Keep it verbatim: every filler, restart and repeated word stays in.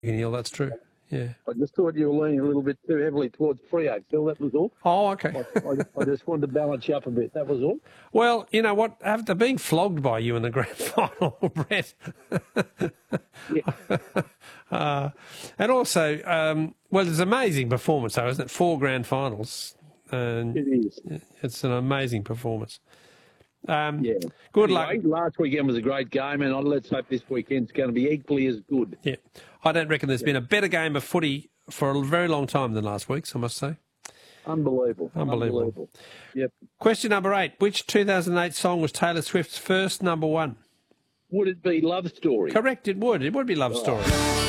Hill, that's true. Yeah. I just thought you were leaning a little bit too heavily towards Freo, Phil, that was all. Oh, okay. I, I, I just wanted to balance you up a bit, that was all. Well, you know what? After being flogged by you in the grand final, Brett. Yeah. uh, and also, um, well, it's an amazing performance, though, isn't it? Four grand finals. And It is. It's an amazing performance. Um, Yeah. Good anyway, luck. Last weekend was a great game, and let's hope this weekend's going to be equally as good. Yeah. I don't reckon there's yeah. been a better game of footy for a very long time than last week's, I must say. Unbelievable. Unbelievable. Unbelievable. Yep. Question number eight. Which two thousand eight song was Taylor Swift's first number one? Would it be Love Story? Correct, it would. It would be Love Story.